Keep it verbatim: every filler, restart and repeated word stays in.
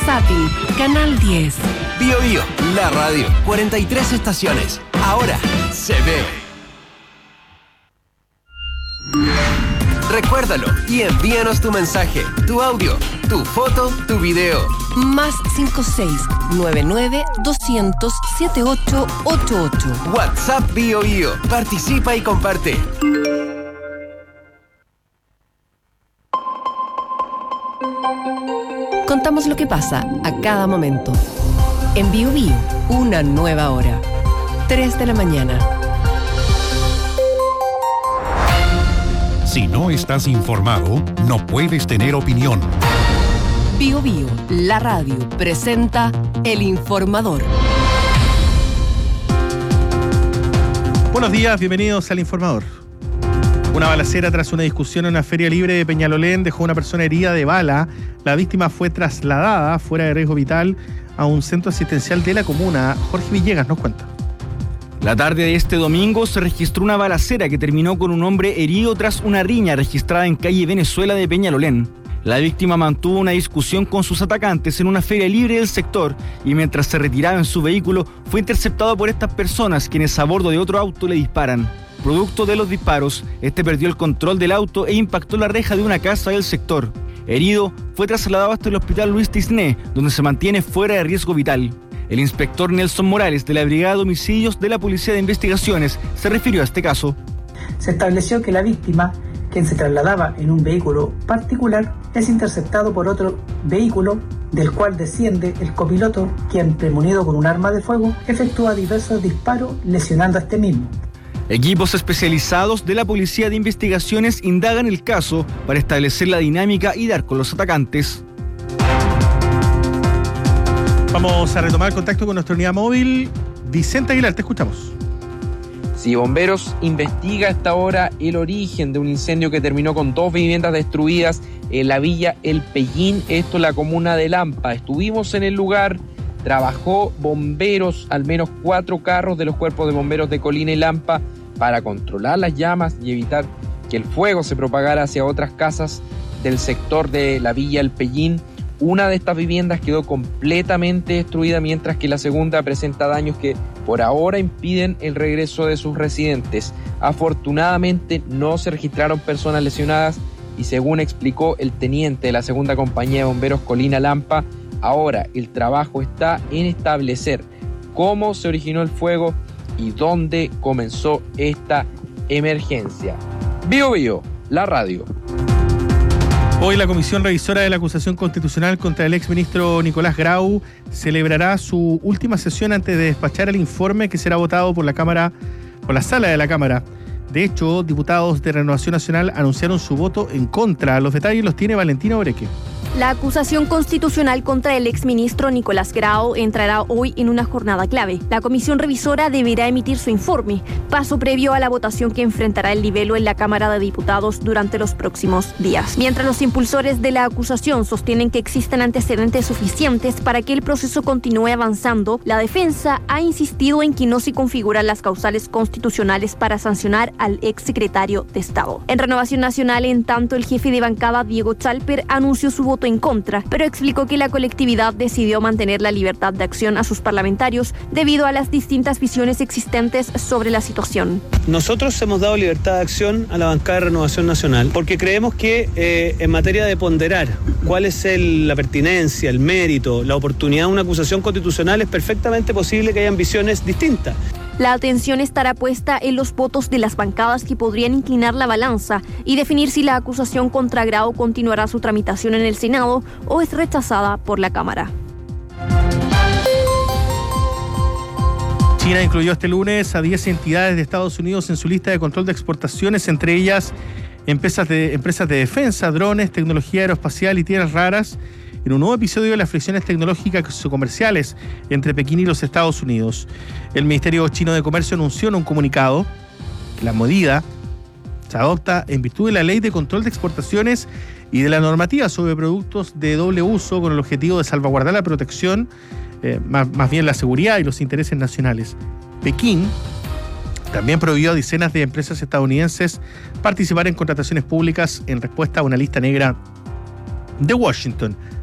Versátil, Canal diez. Bio Bio, la radio, cuarenta y tres estaciones. Ahora se ve. Recuérdalo y envíanos tu mensaje, tu audio, tu foto, tu video. Más cinco seis nueve nueve dos cero cero siete ocho ocho ocho. WhatsApp Bio Bio. Participa y comparte. Contamos lo que pasa a cada momento. En Bio Bio, una nueva hora. tres de la mañana. Si no estás informado, no puedes tener opinión. Bio Bio, la radio, presenta El Informador. Buenos días, bienvenidos al Informador. Una balacera tras una discusión en una feria libre de Peñalolén dejó a una persona herida de bala. La víctima fue trasladada, fuera de riesgo vital, a un centro asistencial de la comuna. Jorge Villegas nos cuenta. La tarde de este domingo se registró una balacera que terminó con un hombre herido tras una riña registrada en calle Venezuela de Peñalolén. La víctima mantuvo una discusión con sus atacantes en una feria libre del sector y mientras se retiraba en su vehículo fue interceptado por estas personas quienes a bordo de otro auto le disparan. Producto de los disparos, este perdió el control del auto e impactó la reja de una casa del sector. Herido, fue trasladado hasta el hospital Luis Tisné, donde se mantiene fuera de riesgo vital. El inspector Nelson Morales, de la Brigada de Homicidios de la Policía de Investigaciones, se refirió a este caso. Se estableció que la víctima, quien se trasladaba en un vehículo particular, es interceptado por otro vehículo, del cual desciende el copiloto, quien, premonido con un arma de fuego, efectúa diversos disparos, lesionando a este mismo. Equipos especializados de la Policía de Investigaciones indagan el caso para establecer la dinámica y dar con los atacantes. Vamos a retomar contacto con nuestra unidad móvil. Vicente Aguilar, te escuchamos. Sí, Bomberos investiga a esta hora el origen de un incendio que terminó con dos viviendas destruidas en la villa El Pellín, esto en la comuna de Lampa. Estuvimos en el lugar, trabajó Bomberos, al menos cuatro carros de los cuerpos de bomberos de Colina y Lampa para controlar las llamas y evitar que el fuego se propagara hacia otras casas del sector de la villa El Pellín. Una de estas viviendas quedó completamente destruida, mientras que la segunda presenta daños que por ahora impiden el regreso de sus residentes. Afortunadamente no se registraron personas lesionadas y, según explicó el teniente de la segunda compañía de bomberos Colina Lampa, ahora el trabajo está en establecer cómo se originó el fuego y dónde comenzó esta emergencia. Bio Bio, la radio. Hoy la Comisión Revisora de la Acusación Constitucional contra el exministro Nicolás Grau celebrará su última sesión antes de despachar el informe que será votado por la Cámara, por la Sala de la Cámara. De hecho, diputados de Renovación Nacional anunciaron su voto en contra. Los detalles los tiene Valentina Oreque. La acusación constitucional contra el exministro Nicolás Grau entrará hoy en una jornada clave. La comisión revisora deberá emitir su informe, paso previo a la votación que enfrentará el libelo en la Cámara de Diputados durante los próximos días. Mientras los impulsores de la acusación sostienen que existen antecedentes suficientes para que el proceso continúe avanzando, la defensa ha insistido en que no se configuran las causales constitucionales para sancionar al exsecretario de Estado. En Renovación Nacional, en tanto, el jefe de bancada, Diego Chalper, anunció su voto en contra, pero explicó que la colectividad decidió mantener la libertad de acción a sus parlamentarios debido a las distintas visiones existentes sobre la situación. Nosotros hemos dado libertad de acción a la bancada de Renovación Nacional porque creemos que eh, en materia de ponderar cuál es el, la pertinencia, el mérito, la oportunidad de una acusación constitucional, es perfectamente posible que hayan visiones distintas. La atención estará puesta en los votos de las bancadas que podrían inclinar la balanza y definir si la acusación contra Grau continuará su tramitación en el Senado o es rechazada por la Cámara. China incluyó este lunes a diez entidades de Estados Unidos en su lista de control de exportaciones, entre ellas empresas de, empresas de defensa, drones, tecnología aeroespacial y tierras raras, en un nuevo episodio de las fricciones tecnológicas comerciales entre Pekín y los Estados Unidos. El Ministerio Chino de Comercio anunció en un comunicado que la medida se adopta en virtud de la Ley de Control de Exportaciones y de la normativa sobre productos de doble uso, con el objetivo de salvaguardar la protección, eh, más, más bien la seguridad y los intereses nacionales. Pekín también prohibió a decenas de empresas estadounidenses participar en contrataciones públicas en respuesta a una lista negra de Washington.